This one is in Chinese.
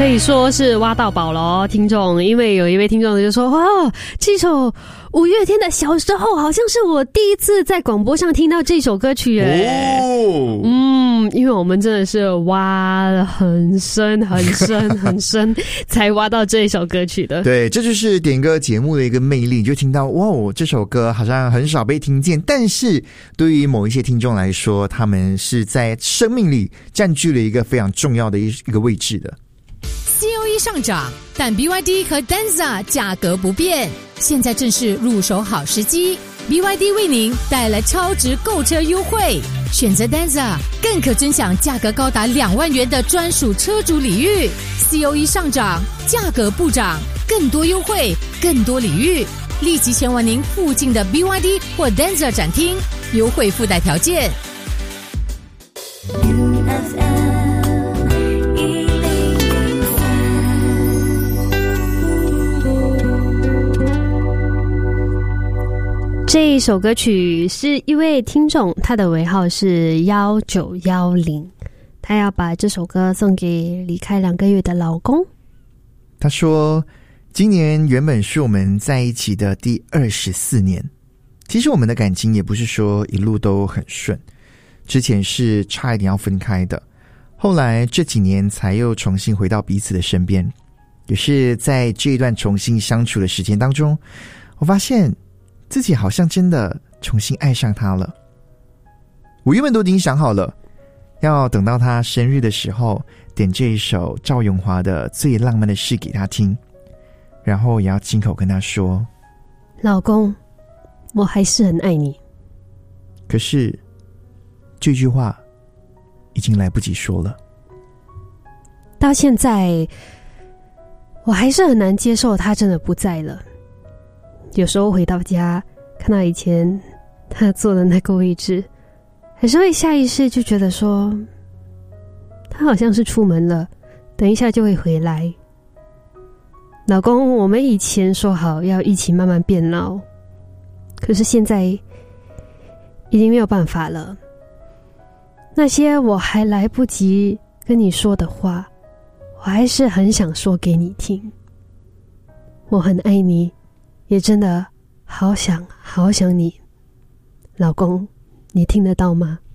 可以说是挖到宝了听众，因为有一位听众就说，哇，这首五月天的小时候好像是我第一次在广播上听到这首歌曲耶。因为我们真的是挖了很深很深很深才挖到这一首歌曲的。 对，这就是点歌节目的一个魅力，就听到哇，这首歌好像很少被听见，但是对于某一些听众来说，他们是在生命里占据了一个非常重要的一个位置的。 COE 上涨，但 BYD 和 Denza 价格不变，现在正是入手好时机。BYD 为您带来超值购车优惠，选择 Denza 更可尊享价格高达2万元的专属车主礼遇。COE 上涨，价格不涨，更多优惠，更多礼遇，立即前往您附近的 BYD 或 Denza 展厅，优惠附带条件。 这一首歌曲是一位听众，他的尾号是1910，他要把这首歌送给离开2个月的老公。 他说，今年原本是我们在一起的第24年，其实我们的感情也不是说一路都很顺，之前是差一点要分开的，后来这几年才又重新回到彼此的身边。也是在这一段重新相处的时间当中，我发现自己好像真的重新爱上他了。我原本都已经想好了，要等到他生日的时候点这一首赵咏华的《最浪漫的事》给他听，然后也要亲口跟他说， 老公，我还是很爱你。 可是这句话已经来不及说了。 到现在我还是很难接受他真的不在了。有时候回到家看到以前他坐的那个位置，还是会下意识就觉得说，他好像是出门了，等一下就会回来。老公，我们以前说好要一起慢慢变老，可是现在已经没有办法了。那些我还来不及跟你说的话，我还是很想说给你听。我很爱你，也真的好想好想你。老公，你听得到吗？